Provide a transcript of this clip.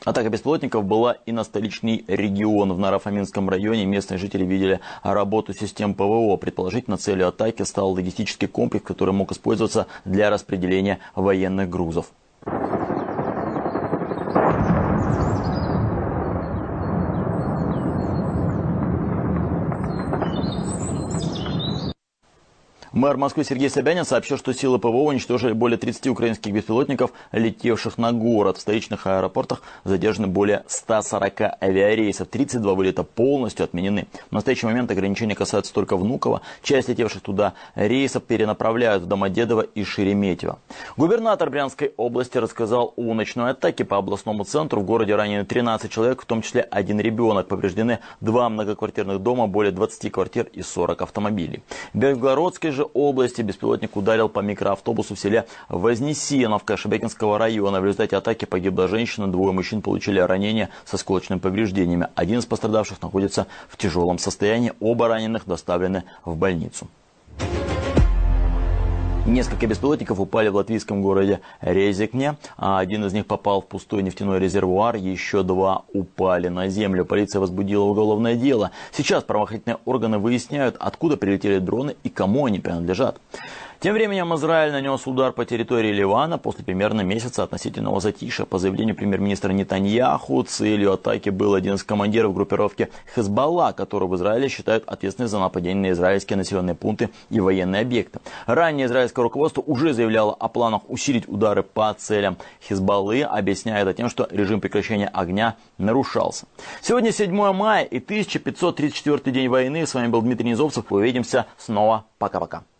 Атака беспилотников была и на столичный регион. В Наро-Фоминском районе местные жители видели работу систем ПВО. Предположительно, целью атаки стал логистический комплекс, который мог использоваться для распределения военных грузов. Мэр Москвы Сергей Собянин сообщил, что силы ПВО уничтожили более 30 украинских беспилотников, летевших на город. В столичных аэропортах задержаны более 140 авиарейсов. 32 вылета полностью отменены. В настоящий момент ограничения касаются только Внуково. Часть летевших туда рейсов перенаправляют в Домодедово и Шереметьево. Губернатор Брянской области рассказал о ночной атаке по областному центру. В городе ранены 13 человек, в том числе 1 ребенок. Повреждены 2 многоквартирных дома, более 20 квартир и 40 автомобилей. В Белгородской же области беспилотник ударил по микроавтобусу в селе Вознесеновка Шебекинского района. В результате атаки погибла женщина, 2 мужчин получили ранения с осколочными повреждениями. 1 из пострадавших находится в тяжелом состоянии, оба раненых доставлены в больницу. Несколько беспилотников упали в латвийском городе Резекне. Один из них попал в пустой нефтяной резервуар, еще 2 упали на землю. Полиция возбудила уголовное дело. Сейчас правоохранительные органы выясняют, откуда прилетели дроны и кому они принадлежат. Тем временем Израиль нанес удар по территории Ливана после примерно месяца относительного затишья. По заявлению премьер-министра Нетаньяху, целью атаки был один из командиров группировки Хезболла, который в Израиле считают ответственным за нападение на израильские населенные пункты и военные объекты. Ранее израильское руководство уже заявляло о планах усилить удары по целям Хезболлы, объясняя это тем, что режим прекращения огня нарушался. Сегодня 7 мая и 1534 день войны. С вами был Дмитрий Низовцев. Увидимся снова. Пока-пока.